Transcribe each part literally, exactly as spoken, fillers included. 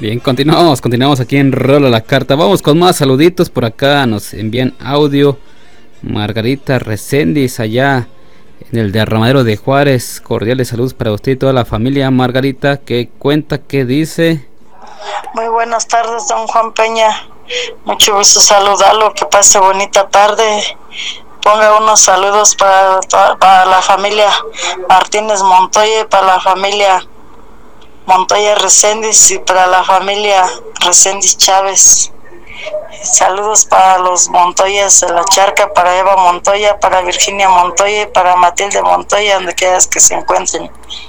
Bien, continuamos, continuamos aquí en Rola la Carta. Vamos con más saluditos. Por acá nos envían audio. Margarita Reséndiz, allá en el derramadero de Juárez. Cordiales saludos para usted y toda la familia. Margarita, ¿qué cuenta? ¿Qué dice? Muy buenas tardes, don Juan Peña. Mucho gusto saludarlo. Que pase bonita tarde. Ponga unos saludos para, para la familia Martínez Montoya y para la familia Montoya Reséndiz y para la familia Reséndiz Chávez. Saludos para los Montoyas de la Charca, para Eva Montoya, para Virginia Montoya y para Matilde Montoya, donde quieras que se encuentren.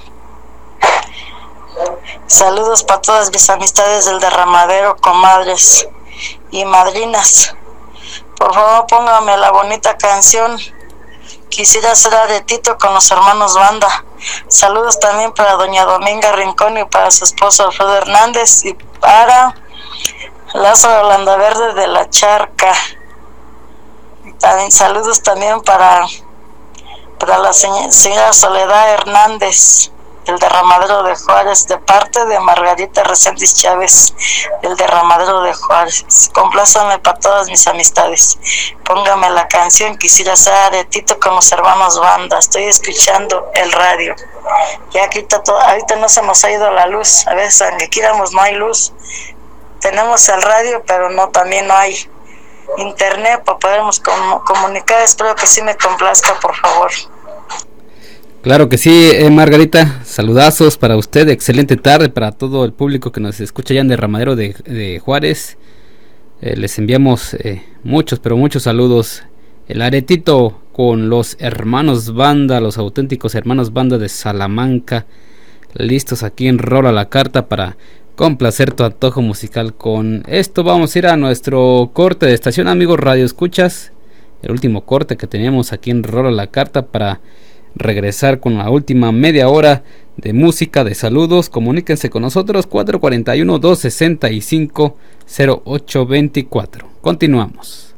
Saludos para todas mis amistades del derramadero, comadres y madrinas. Por favor, póngame la bonita canción Quisiera ser aretito con los hermanos Banda. Saludos también para doña Dominga Rincón y para su esposo Alfredo Hernández y para Lázaro Landaverde de la Charca. Y también saludos también para, para la señora, señora Soledad Hernández, el derramadero de Juárez, de parte de Margarita Reséndiz Chávez, el derramadero de Juárez. Complázame para todas mis amistades. Póngame la canción Quisiera ser aretito con los hermanos Banda. Estoy escuchando el radio. Ya ahorita, todo, ahorita no se nos ha ido la luz. A veces, aunque quieramos, no hay luz. Tenemos el radio, pero no, también no hay internet para podernos com- comunicar. Espero que sí me complazca, por favor. Claro que sí, eh, Margarita, saludazos para usted, excelente tarde para todo el público que nos escucha allá en Derramadero de, de Juárez. Eh, les enviamos eh, muchos, pero muchos saludos. El aretito con los hermanos Banda, los auténticos hermanos Banda de Salamanca, listos aquí en Rola la Carta para complacer tu antojo musical. Con esto vamos a ir a nuestro corte de estación, amigos Radio Escuchas, el último corte que teníamos aquí en Rola la Carta para regresar con la última media hora de música, de saludos. Comuníquense con nosotros cuatro cuatro uno, dos seis cinco, cero ocho dos cuatro. Continuamos.